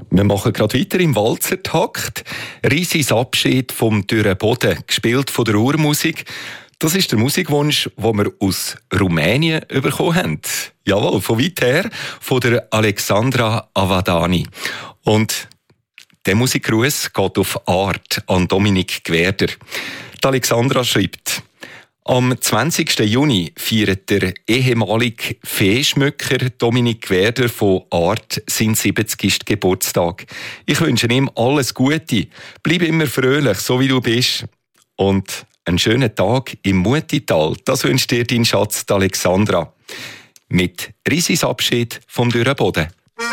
Wir machen gerade weiter im Walzertakt. Risis Abschied vom dürren Boden, gespielt von der Urmusik. Das ist der Musikwunsch, den wir aus Rumänien bekommen haben. Jawohl, von weit her, von der Alexandra Avadani. Und der Musikgruß geht auf Art an Dominik Gwerder. Die Alexandra schreibt: Am 20. Juni feiert der ehemalige Feenschmücker Dominik Gwerder von Art seinen 70. Geburtstag. Ich wünsche ihm alles Gute. Bleib immer fröhlich, so wie du bist. Und einen schönen Tag im Mutital. Das wünscht dir dein Schatz, die Alexandra. Mit Risis Abschied vom dürren Boden.